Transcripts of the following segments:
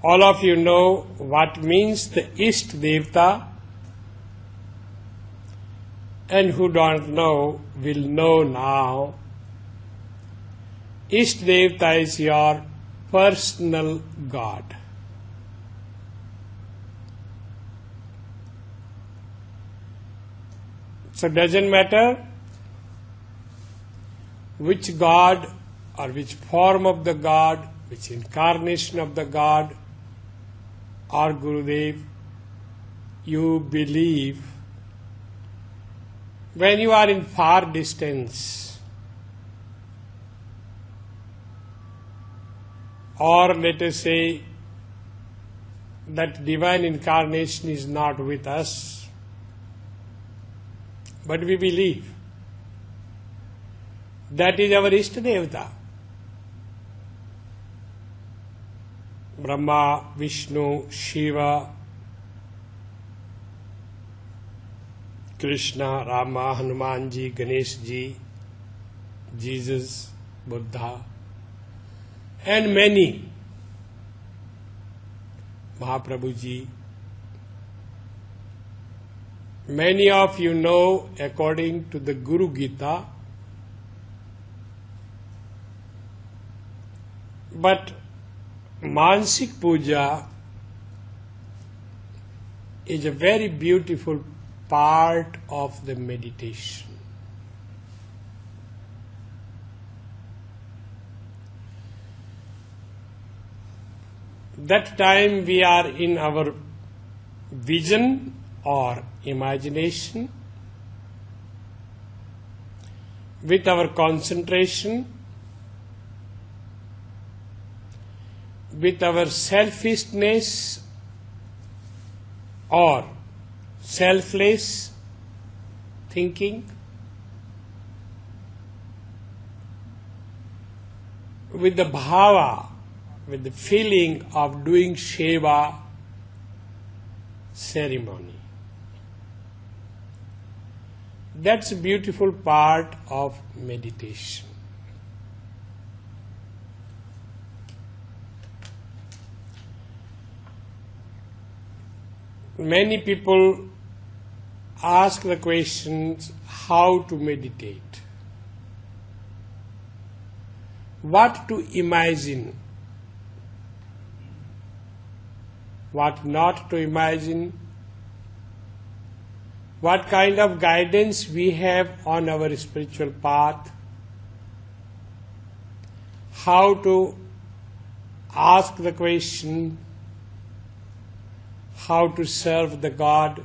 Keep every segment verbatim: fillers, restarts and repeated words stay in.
All of you know what means the Ishta Devta, and who don't know will know now. Ishta Devta is your personal God. So it doesn't matter which God or which form of the God, which incarnation of the God or Gurudev you believe. When you are in far distance, or let us say that divine incarnation is not with us, but we believe, that is our Ishta Devta. Brahma, Vishnu, Shiva, Krishna, Rama, Hanumanji, Ganeshji, Jesus, Buddha, and many, Mahaprabhuji. Many of you know, according to the Guru Gita, but Mansik Puja is a very beautiful part of the meditation. That time we are in our vision or imagination, with our concentration, with our selfishness or selfless thinking, with the bhava, with the feeling of doing seva ceremony. That's a beautiful part of meditation. Many people ask the questions, how to meditate? What to imagine? What not to imagine? What kind of guidance we have on our spiritual path? How to ask the question, how to serve the God,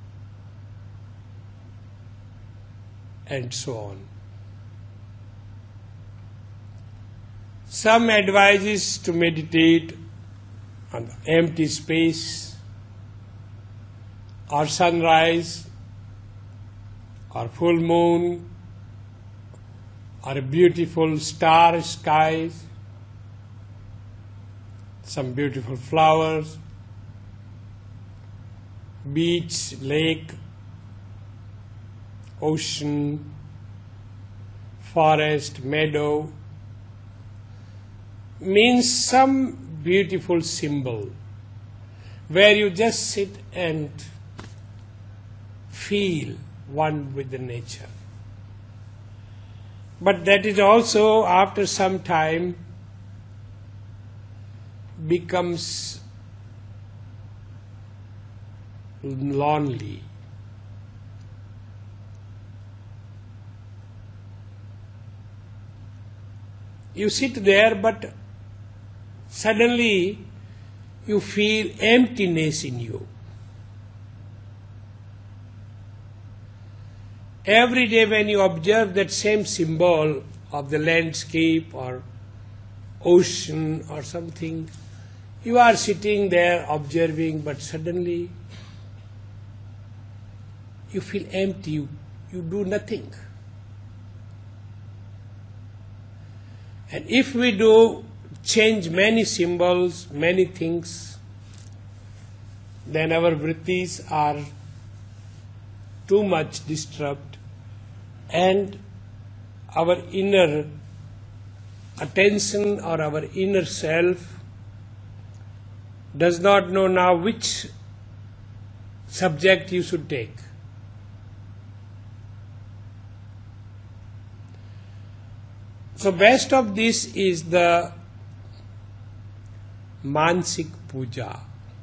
and so on. Some advises to meditate on the empty space, or sunrise, or full moon, or a beautiful star skies, some beautiful flowers, beach, lake, ocean, forest, meadow, means some beautiful symbol where you just sit and feel one with the nature. But that is also, after some time, becomes lonely. You sit there, but suddenly you feel emptiness in you. Every day when you observe that same symbol of the landscape or ocean or something, you are sitting there observing, but suddenly you feel empty, you, you do nothing. And if we do change many symbols, many things, then our vrittis are too much disturbed, and our inner attention or our inner self does not know now which subject you should take. So best of this is the Mansik Puja.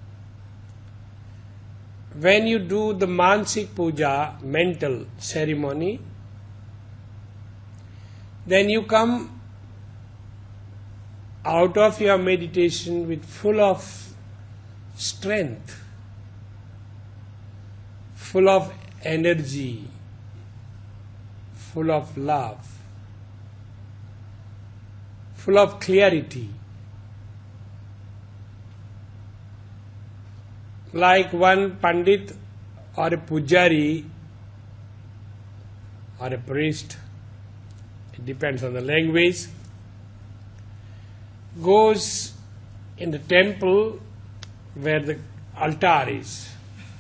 When you do the Mansik Puja, mental ceremony, then you come out of your meditation with full of strength, full of energy, full of love, full of clarity. Like one Pandit or a Pujari or a priest, it depends on the language, goes in the temple where the altar is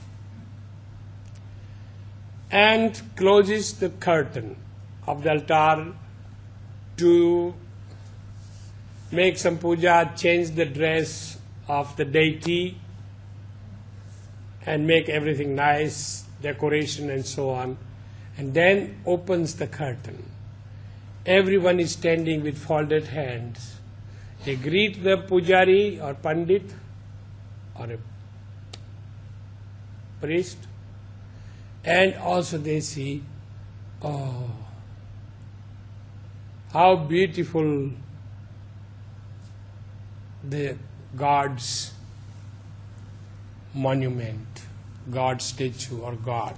and closes the curtain of the altar to make some puja, change the dress of the deity and make everything nice, decoration and so on, and then opens the curtain. Everyone is standing with folded hands. They greet the pujari or pandit or a priest, and also they see, oh, how beautiful the God's monument, God's statue or God.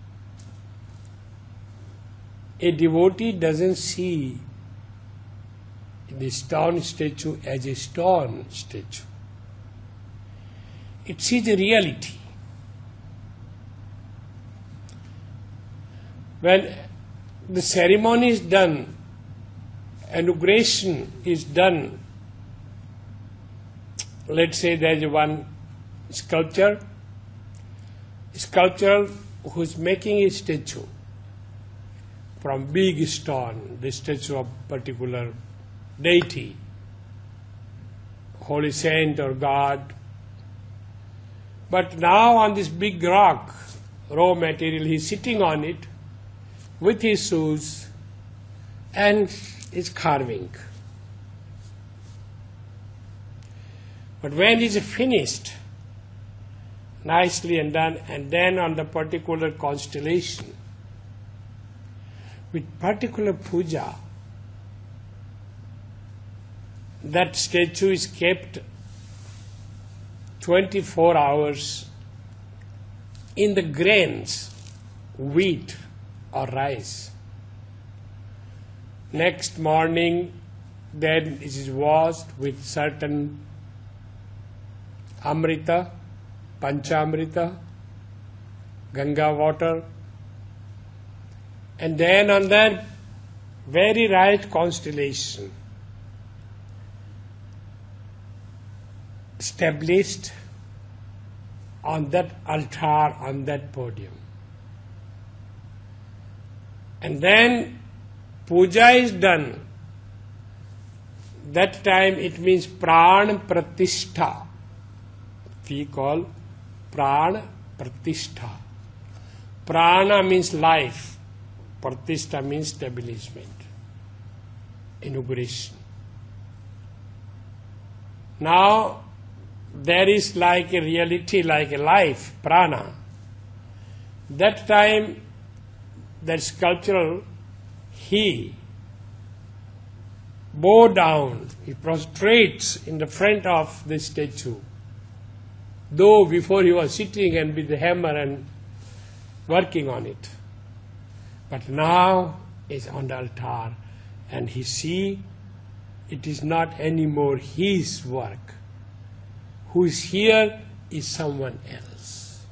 A devotee doesn't see the stone statue as a stone statue. It sees the reality. When the ceremony is done, inauguration is done, let's say there is one sculptor, sculptor who is making a statue from big stone, the statue of particular deity, holy saint or God. But now on this big rock, raw material, he is sitting on it with his shoes and is carving. But when it is finished, nicely and done, and then on the particular constellation, with particular puja, that statue is kept twenty-four hours in the grains, wheat or rice. Next morning, then it is washed with certain amrita, panchamrita, Ganga water, and then on that very right constellation, established on that altar, on that podium. And then puja is done. That time it means pran pratishtha. We call pran pratishtha. Prana means life. Pratishtha means establishment, inauguration. Now, there is like a reality, like a life, prana. That time, that sculptural, he bow down, he prostrates in the front of the statue. Though before he was sitting and with the hammer and working on it. But now is on the altar and he see it is not anymore his work. Who is here is someone else.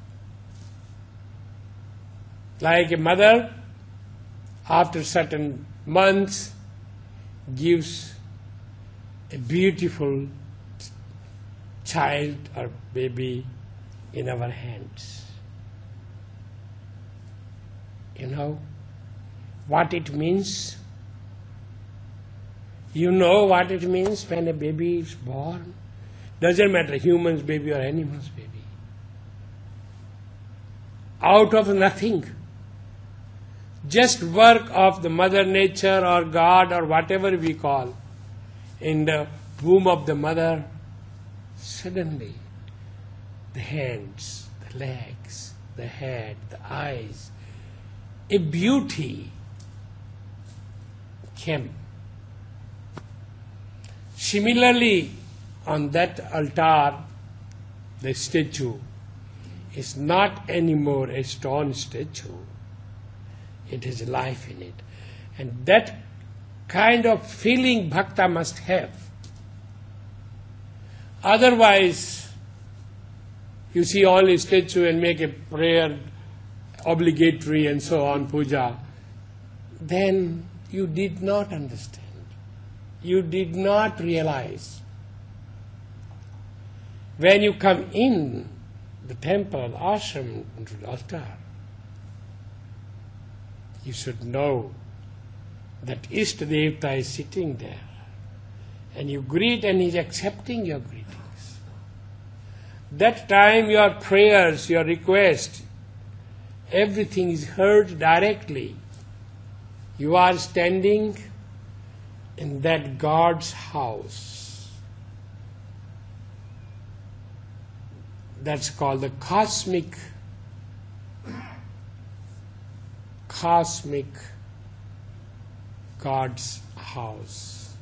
Like a mother, after certain months, gives a beautiful child or baby in our hands. You know what it means? You know what it means when a baby is born? Doesn't matter, human's baby or animal's baby. Out of nothing. Just work of the Mother Nature or God or whatever we call, in the womb of the mother, suddenly the hands, the legs, the head, the eyes, a beauty came. Similarly, on that altar, the statue is not anymore a stone statue. It has life in it. And that kind of feeling bhakta must have. Otherwise, you see only statue and make a prayer obligatory and so on, puja, then you did not understand. You did not realize. When you come in the temple, ashram, into the altar, you should know that Ishta Devata is sitting there, and you greet and he is accepting your greetings. That time your prayers, your request, everything is heard directly. You are standing in that God's house. That's called the cosmic, cosmic God's house.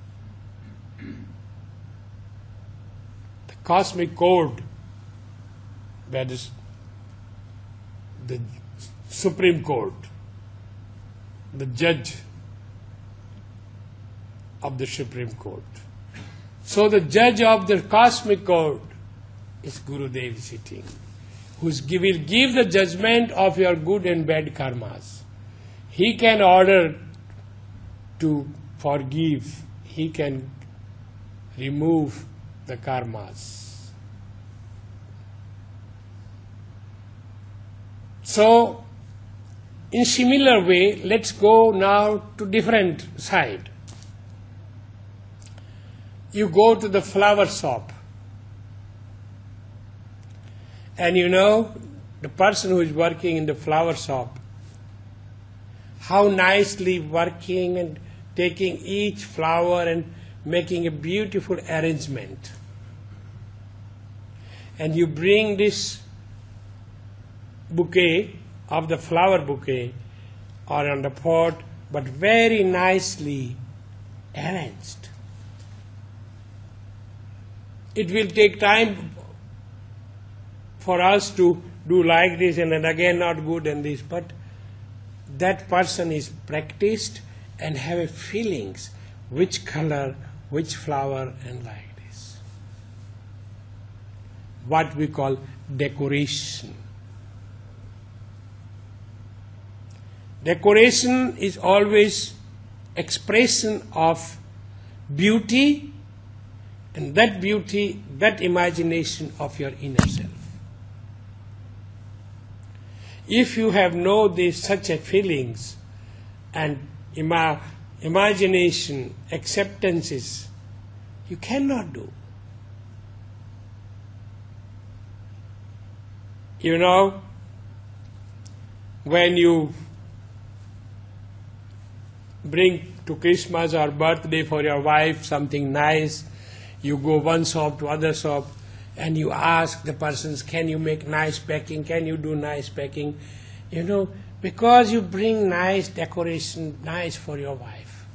The cosmic code, that is the Supreme Court, the judge of the Supreme Court. So the judge of the cosmic court is Gurudev sitting, who will give the judgment of your good and bad karmas. He can order to forgive, he can remove the karmas. So, in similar way, let's go now to different side. You go to the flower shop, and you know, the person who is working in the flower shop, how nicely working and taking each flower and making a beautiful arrangement. And you bring this bouquet of the flower bouquet or on the pot, but very nicely arranged. It will take time for us to do like this and then again not good and this, but that person is practiced and have a feelings which color, which flower, and like this. What we call decoration. Decoration is always expression of beauty, and that beauty, that imagination of your inner self. If you have no these such a feelings and ima- imagination, acceptances, you cannot do. You know, when you bring to Christmas or birthday for your wife something nice, you go one shop to other shop, and you ask the persons, can you make nice packing, can you do nice packing? You know, because you bring nice decoration, nice for your wife.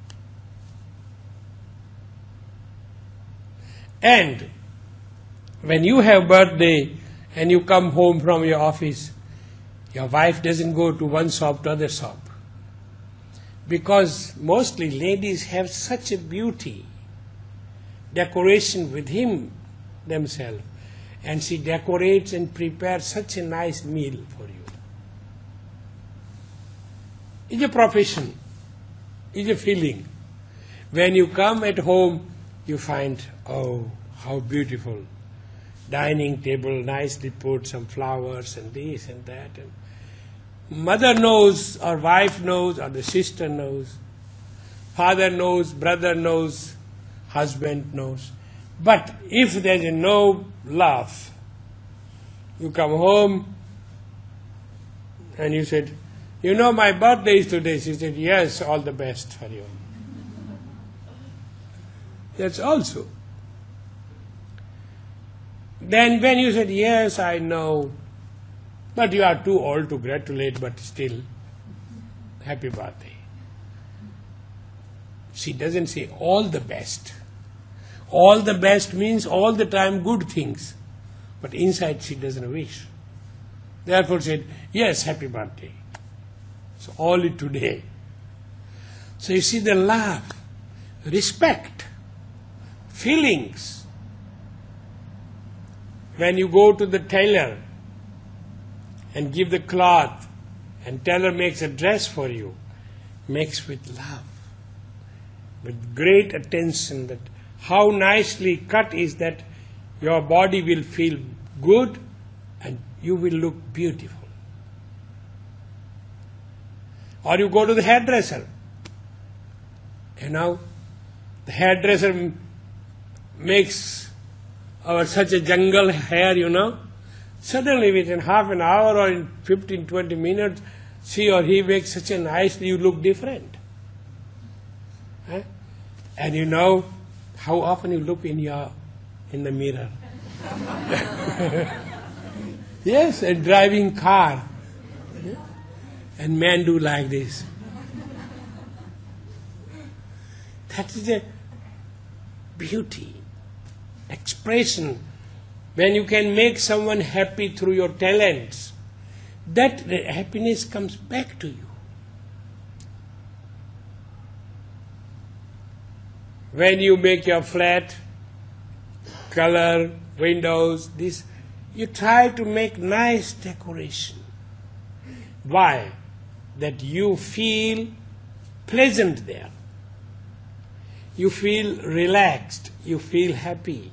And when you have birthday and you come home from your office, your wife doesn't go to one shop to other shop. Because mostly ladies have such a beauty, decoration with him, themselves, and she decorates and prepares such a nice meal for you. It's a profession, it's a feeling. When you come at home, you find, oh, how beautiful. Dining table, nicely put, some flowers and this and that. And mother knows, or wife knows, or the sister knows. Father knows, brother knows, husband knows. But if there is no love, you come home and you said, you know my birthday is today. She said, yes, all the best for you. That's also. Then when you said, yes, I know, but you are too old to gratulate, but still, happy birthday. She doesn't say all the best. All the best means all the time good things. But inside she doesn't wish. Therefore said, yes, happy birthday. So only today. So you see the love, respect, feelings. When you go to the tailor and give the cloth, and tailor makes a dress for you, makes with love, with great attention, that how nicely cut is that your body will feel good and you will look beautiful. Or you go to the hairdresser. You know, the hairdresser makes our such a jungle hair, you know. Suddenly within half an hour or in fifteen, twenty minutes, she or he makes such a nice, you look different. Huh? And you know how often you look in your in the mirror. Yes, and driving car. And men do like this. That is a beauty, expression. When you can make someone happy through your talents, that happiness comes back to you. When you make your flat, color, windows, this, you try to make nice decoration. Why? That you feel pleasant there. You feel relaxed. You feel happy.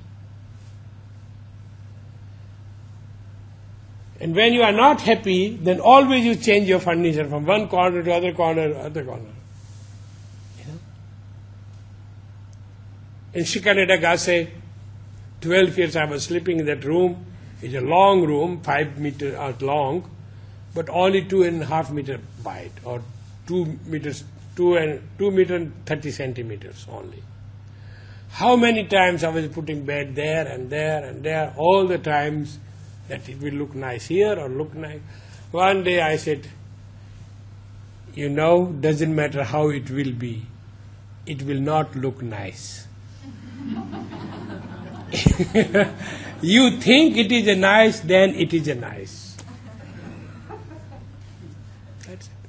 And when you are not happy, then always you change your furniture from one corner to other corner, other corner. You know? In Shikaneda-Gase, twelve years I was sleeping in that room. It's a long room, five meters long, but only two and a half meter wide, or two meters, two and two meter and thirty centimeters only. How many times I was putting bed there and there and there, all the times that it will look nice here or look nice. One day I said, you know, doesn't matter how it will be, it will not look nice. You think it is a nice, then it is a nice. That's it.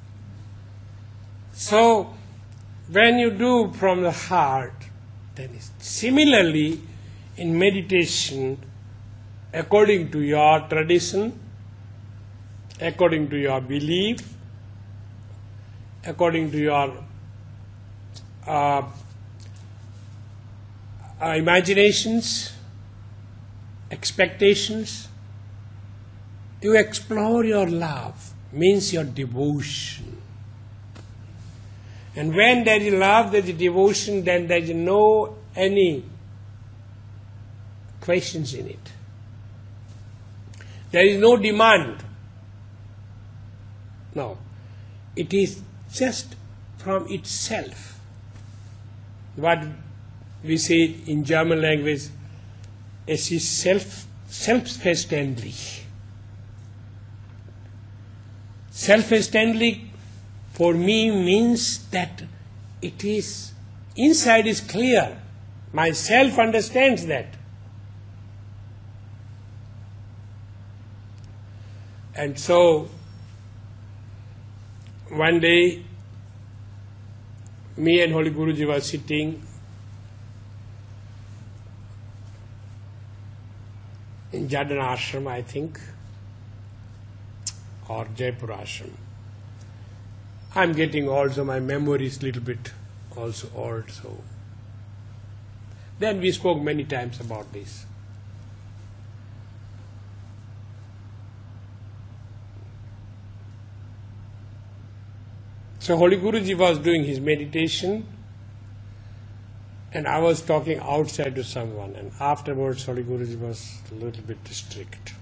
So, when you do from the heart, then it's similarly in meditation, according to your tradition, according to your belief, according to your uh, uh, imaginations, expectations, you explore your love, means your devotion. And when there is love, there is devotion, then there is no any questions in it. There is no demand. No. It is just from itself. What we say in German language, es ist self, selbstverständlich. Selbstverständlich for me means that it is, inside is clear. My self understands that. And so, one day, me and Holy Guruji were sitting in Jadana Ashram, I think, or Jaipur Ashram. I'm getting old, so my memory is a little bit also old. So then we spoke many times about this. So Holy Guruji was doing his meditation, And I was talking outside to someone, and afterwards Holy Guruji was a little bit strict.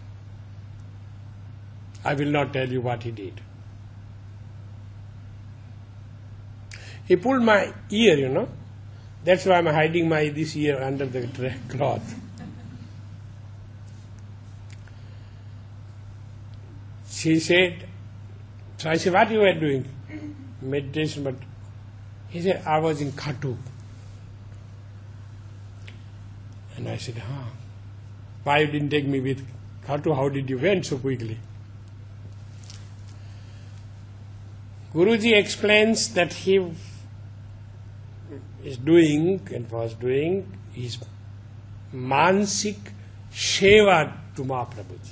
I will not tell you what he did. He pulled my ear, you know. That's why I'm hiding my this ear under the cloth. She said, so I said, what you were doing? Meditation, but he said, I was in Khatu. And I said, huh, why you didn't take me with Khatu? How did you went so quickly? Guruji explains that he is doing and was doing his Mansik Seva to Mahaprabhuji.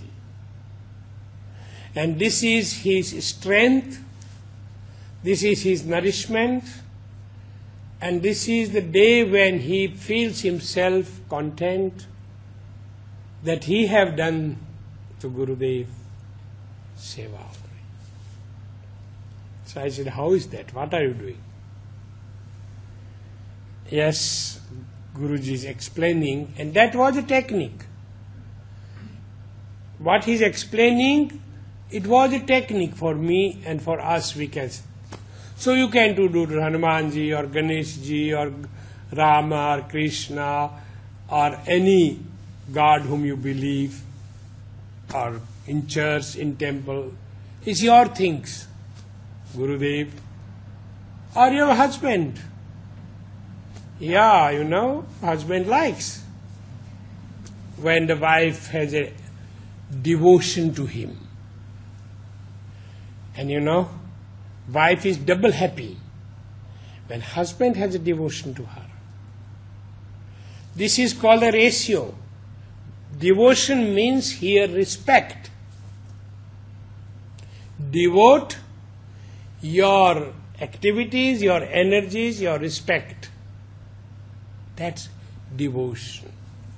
And this is his strength, this is his nourishment, and this is the day when he feels himself content that he have done to Gurudev Seva. So I said, how is that? What are you doing? Yes, Guruji is explaining, and that was a technique. What he is explaining, it was a technique for me and for us, we can say. So you can do to Hanumanji or Ganeshji or Rama or Krishna or any God whom you believe, or in church, in temple. It's your things, Gurudev, or your husband. Yeah, you know, husband likes when the wife has a devotion to him. And you know, wife is double happy when husband has a devotion to her. This is called a ratio. Devotion means here respect. Devote your activities, your energies, your respect. That's devotion.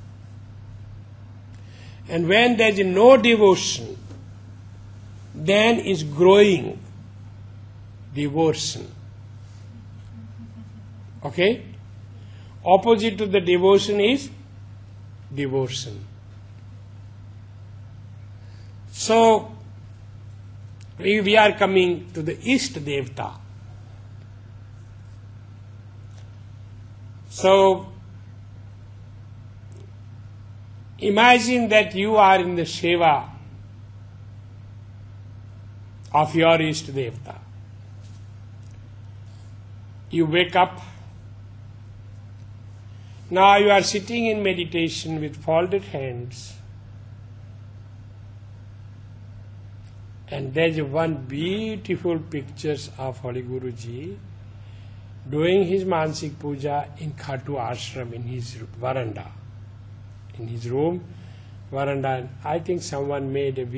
And when there is no devotion, then is growing devotion. Okay? Opposite to the devotion is devotion. So, we, we are coming to the East Devta. So, imagine that you are in the Seva of your East Devta. You wake up. Now you are sitting in meditation with folded hands. And there is one beautiful picture of Holy Guruji doing his Mansik Puja in Khatu Ashram, in his veranda, in his room, veranda. I think someone made a